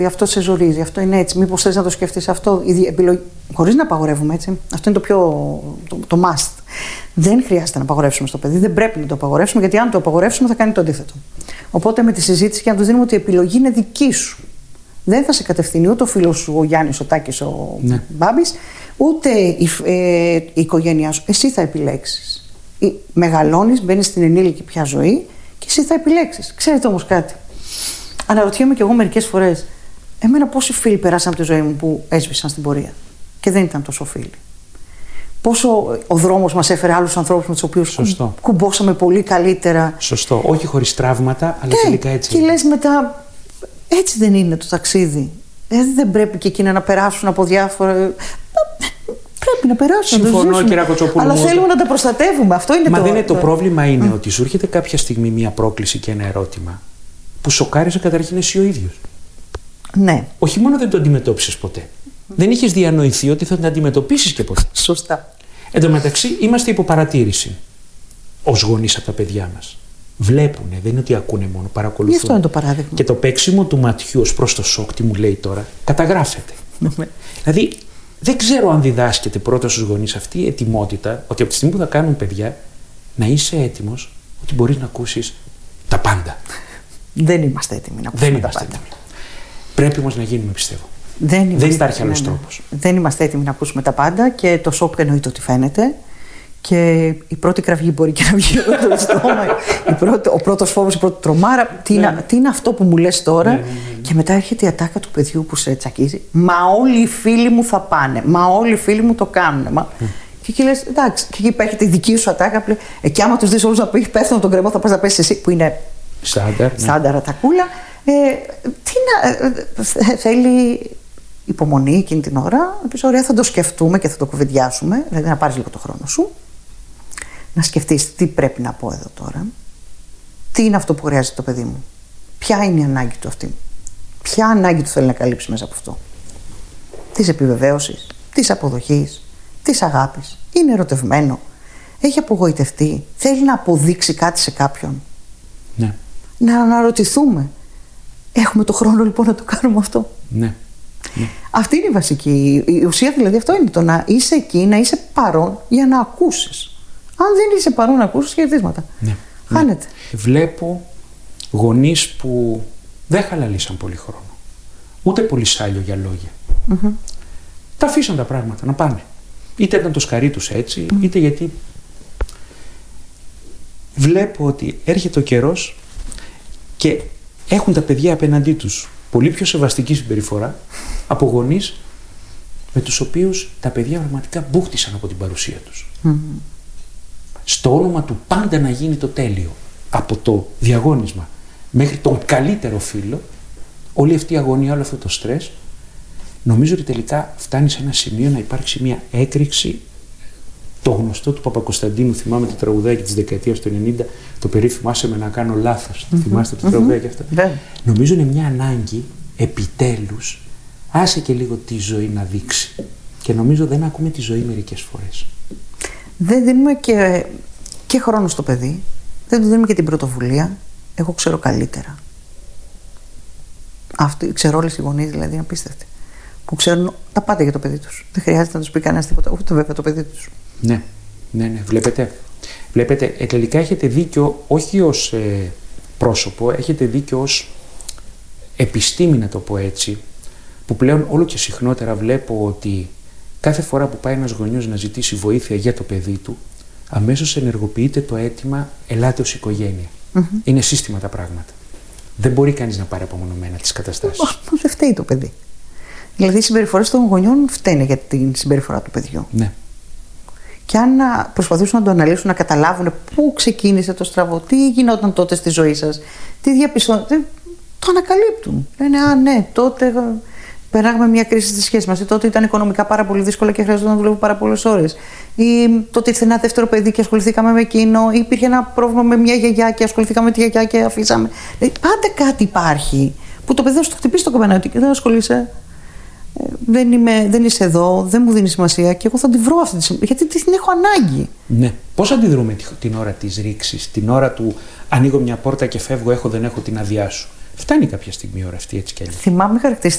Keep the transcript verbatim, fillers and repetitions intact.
Αυτό σε ζορίζει, αυτό είναι έτσι. Μήπως θες να το σκεφτείς αυτό, επιλογή... χωρίς να απαγορεύουμε, έτσι. Αυτό είναι το πιο. το, το must. Δεν χρειάζεται να απαγορεύσουμε στο παιδί, δεν πρέπει να το απαγορεύσουμε, γιατί αν το απαγορεύσουμε θα κάνει το αντίθετο. Οπότε με τη συζήτηση και να του δίνουμε ότι η επιλογή είναι δική σου. Δεν θα σε κατευθύνει ούτε ο φίλος σου, ο Γιάννης, ο Τάκης, ο ναι. Μπάμπης, ούτε η, ε, η οικογένειά σου. Εσύ θα επιλέξεις. Μεγαλώνεις, μπαίνεις στην ενήλικη πια ζωή και εσύ θα επιλέξεις. Ξέρετε όμως κάτι. Αναρωτιέμαι κι εγώ μερικές φορές, εμένα πόσοι φίλοι περάσαν από τη ζωή μου που έσβησαν στην πορεία και δεν ήταν τόσο φίλοι. Πόσο ο δρόμος μας έφερε άλλους ανθρώπους με τους οποίους Σωστό. κουμπώσαμε πολύ καλύτερα. Σωστό. Όχι χωρίς τραύματα, αλλά ναι. τελικά έτσι. Και λες μετά, έτσι δεν είναι το ταξίδι. Δηλαδή δεν πρέπει και εκείνα να περάσουν από διάφορα. Πρέπει να περάσουν. Συμφωνώ, κύριε Κοτσοπούλου. Αλλά θέλουμε να τα προστατεύουμε. Αυτό είναι Μα το. δεν είναι το το... πρόβλημα είναι mm. ότι σου έρχεται κάποια στιγμή μια πρόκληση και ένα ερώτημα που σοκάριζε καταρχήν εσύ ο ίδιος. Ναι. Όχι μόνο δεν το αντιμετώπισες ποτέ. Mm. Δεν είχες διανοηθεί ότι θα το αντιμετωπίσεις και ποτέ. Σωστά. Εν τω μεταξύ, είμαστε υποπαρατήρηση ως γονείς από τα παιδιά μας. Βλέπουνε, δεν είναι ότι ακούνε μόνο, παρακολουθούν. Αυτό είναι το παράδειγμα. Και το παίξιμο του ματιού ως προς το σοκ, τι μου λέει τώρα, καταγράφεται. Δηλαδή, δεν ξέρω αν διδάσκεται πρώτα στους γονείς αυτή η ετοιμότητα, ότι από τη στιγμή που θα κάνουν παιδιά, να είσαι έτοιμος ότι μπορείς να ακούσεις τα πάντα. Δεν είμαστε έτοιμοι να ακούσουμε δεν τα είμαστε πάντα. Έτοιμοι. Πρέπει όμως να γίνουμε, πιστεύω. Δεν, είμαστε, δεν υπάρχει άλλος ναι, ναι. τρόπος. Δεν είμαστε έτοιμοι να ακούσουμε τα πάντα και το σοκ εννοείται ότι φαίνεται. Και η πρώτη κραυγή μπορεί και να βγει από το στόμα. Πρώτη, ο πρώτος φόβος, η πρώτη τρομάρα. Τι, ναι. είναι, τι είναι αυτό που μου λες τώρα. Ναι, ναι, ναι, ναι. Και μετά έρχεται η ατάκα του παιδιού που σε τσακίζει. Μα όλοι οι φίλοι μου θα πάνε. Μα όλοι οι φίλοι μου το κάνουν. Μα... Mm. Και εκεί λες, εντάξει. Και εκεί έρχεται η δική σου ατάκα. Που ε, και άμα τους δεις όλους να πέφτουν τον κρεμό, θα πας να πέσεις εσύ. Που είναι στάνταρ ατακούλα. Ε, τι να. Ε, θέλει υπομονή εκείνη την ώρα. Να πεις, ωραία, θα το σκεφτούμε και θα το κουβεντιάσουμε. Δηλαδή να πάρεις λίγο το χρόνο σου. Να σκεφτείς τι πρέπει να πω εδώ τώρα. Τι είναι αυτό που χρειάζεται το παιδί μου. Ποια είναι η ανάγκη του αυτή. Ποια ανάγκη του θέλει να καλύψει μέσα από αυτό. Της επιβεβαίωσης, της αποδοχής, της αγάπης. Είναι ερωτευμένο. Έχει απογοητευτεί. Θέλει να αποδείξει κάτι σε κάποιον. Ναι. Να αναρωτηθούμε. Έχουμε το χρόνο λοιπόν να το κάνουμε αυτό. Ναι. Ναι. Αυτή είναι η βασική. Η ουσία δηλαδή αυτό είναι το να είσαι εκεί, να είσαι παρόν για να ακούσεις. Αν δεν είσαι παρόν να ακούσεις χαιρετίσματα. Ναι. Χάνεται. Ναι. Βλέπω γονείς που δεν χαλαλήσαν πολύ χρόνο. Ούτε πολύ σάλιο για λόγια. Mm-hmm. Τα αφήσαν τα πράγματα να πάνε. Είτε ήταν το σκαρί τους έτσι, mm. είτε γιατί βλέπω ότι έρχεται ο καιρός και έχουν τα παιδιά απέναντί τους πολύ πιο σεβαστική συμπεριφορά από γονείς με τους οποίους τα παιδιά πραγματικά μπούχτισαν από την παρουσία τους. Mm. Στο όνομα του πάντα να γίνει το τέλειο, από το διαγώνισμα μέχρι τον καλύτερο φίλο, όλη αυτή η αγωνία, όλο αυτό το στρες, νομίζω ότι τελικά φτάνει σε ένα σημείο να υπάρξει μια έκρηξη. Το γνωστό του Παπακοσταντίνου, θυμάμαι το τραγουδάκι της δεκαετίας του ενενήντα, το περίφημο «Άσε με να κάνω λάθος». Mm-hmm. Θυμάστε το mm-hmm. τραγουδάκι αυτό. Mm-hmm. Νομίζω είναι μια ανάγκη, επιτέλους, άσε και λίγο τη ζωή να δείξει. Και νομίζω δεν ακούμε τη ζωή μερικές φορές. Δεν δίνουμε και, και χρόνο στο παιδί, δεν του δίνουμε και την πρωτοβουλία. Εγώ ξέρω καλύτερα. Αυτή, ξέρω όλες οι γονείς δηλαδή, απίστευτοι. Που ξέρουν τα πάντα για το παιδί τους. Δεν χρειάζεται να τους πει κανένας τίποτα, ούτε βέβαια το παιδί τους. Ναι, ναι, ναι. Βλέπετε, βλέπετε τελικά έχετε δίκιο όχι ως ε, πρόσωπο, έχετε δίκιο ως επιστήμη, να το πω έτσι, που πλέον όλο και συχνότερα βλέπω ότι κάθε φορά που πάει ένας γονιός να ζητήσει βοήθεια για το παιδί του, αμέσως ενεργοποιείται το αίτημα «ελάτε ως οικογένεια». Mm-hmm. Είναι σύστημα τα πράγματα. Δεν μπορεί κανείς να πάρει απομονωμένα τις καταστάσεις. Μα δεν φταίει το παιδί. Δηλαδή οι συμπεριφορές των γονιών φταίνε για την συμπεριφορά του παιδιού. Ναι. Και αν προσπαθούσαν να το αναλύσουν, να καταλάβουν πού ξεκίνησε το στραβό, τι γινόταν τότε στη ζωή σας, τι διαπιστώνετε, το ανακαλύπτουν. Λένε, α, ναι, τότε περνάγαμε μια κρίση στη σχέση μας, ή τότε ήταν οικονομικά πάρα πολύ δύσκολα και χρειαζόταν να δουλεύω πάρα πολλές ώρες. Ή τότε ήρθε ένα δεύτερο παιδί και ασχοληθήκαμε με εκείνο, ή υπήρχε ένα πρόβλημα με μια γιαγιά και ασχοληθήκαμε με τη γιαγιά και αφήσαμε. Δηλαδή, πάντα κάτι υπάρχει που το παιδί θα σου το χτυπήσει το κομμενάκι και δεν ασχολείσαι. Δεν, είμαι, δεν είσαι εδώ, δεν μου δίνει σημασία και εγώ θα τη βρω αυτή τη σημασία, γιατί την έχω ανάγκη. Ναι. Πώς αντιδρούμε την ώρα της ρήξης, την ώρα του ανοίγω μια πόρτα και φεύγω, έχω δεν έχω την άδειά σου. Φτάνει κάποια στιγμή η ώρα αυτή έτσι κι αλλιώς. Θυμάμαι χαρακτηριστικά